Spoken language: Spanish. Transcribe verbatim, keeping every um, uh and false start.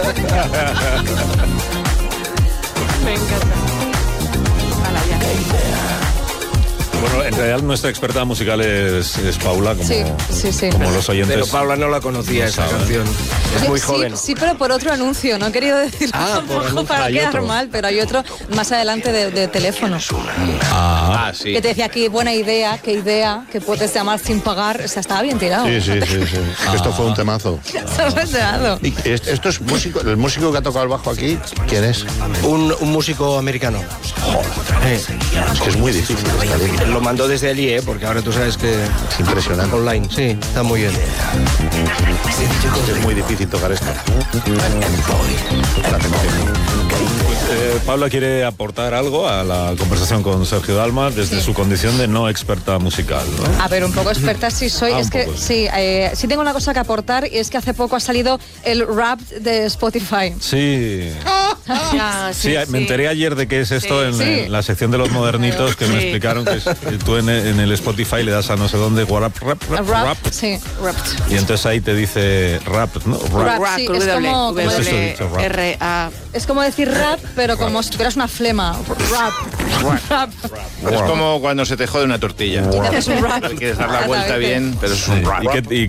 Me encanta. Hala, ya. Bueno, en realidad nuestra experta musical es, es Paula, como, sí, sí, sí. como los oyentes. Pero Paula no la conocía, no esa saben. canción. Es muy sí, joven. Sí, pero por otro anuncio, no he querido decirlo Ah, por tampoco anuncio. para Hay quedar otro. mal, pero hay otro más adelante de, de teléfono. Ah, Ah, sí. Que te decía que buena idea, qué idea, que puedes llamar sin pagar. O sea, estaba bien tirado. Sí, sí, sí, sí. Esto fue un temazo. Se lo he enterado. Y est- esto es músico, el músico que ha tocado el bajo aquí, ¿quién es? Un, un músico americano. Es que es muy difícil esta línea. Lo mandó desde allí, ¿eh? Porque ahora tú sabes que... Es impresionante. Online, sí, está muy bien. Es muy difícil tocar esto. eh, Paula quiere aportar algo a la conversación con Sergio Dalma desde Sí. su condición de no experta musical, ¿no? A ver, un poco experta sí soy. Ah, un es que poco. sí, eh, sí tengo una cosa que aportar y es que hace poco ha salido el rap de Spotify. Sí. Ya, Sí, me enteré ayer de qué es esto Sí. en, Sí. en la sección de los modernitos que me Sí. explicaron que es, que tú en, en el Spotify le das a no sé dónde rap, rap, rap, Rap, rap, sí, rap. y entonces ahí te dice rap, ¿no? Rap. Rap. Rack, sí, es W, como- como eso he W, dicho, rap. R, A. Es como decir rap, pero como si tuvieras una flema. Rap. Rap. Es como cuando se te jode una tortilla. Y te haces un rap. Quieres dar la vuelta Exactamente. bien, pero es un Sí. rap. ¿Y qué, y